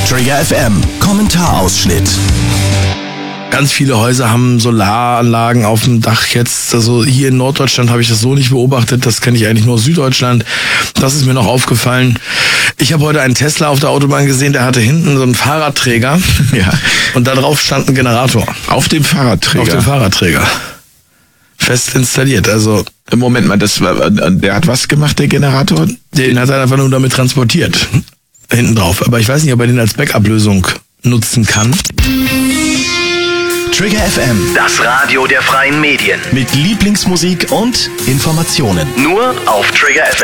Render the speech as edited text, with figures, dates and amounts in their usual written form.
Trigger FM Kommentarausschnitt. Ganz viele Häuser haben Solaranlagen auf dem Dach jetzt. Also hier in Norddeutschland habe ich das so nicht beobachtet. Das kenne ich eigentlich nur aus Süddeutschland. Das ist mir noch aufgefallen. Ich habe heute einen Tesla auf der Autobahn gesehen, der hatte hinten so einen Fahrradträger. Ja. Und da drauf stand ein Generator. Auf dem Fahrradträger? Auf dem Fahrradträger. Fest installiert, also... Moment mal, der hat was gemacht, der Generator? Den hat er einfach nur damit transportiert. Hinten drauf. Aber ich weiß nicht, ob er den als Backup-Lösung nutzen kann. Trigger FM, Das Radio der freien Medien. mit Lieblingsmusik und Informationen. Nur auf Trigger FM.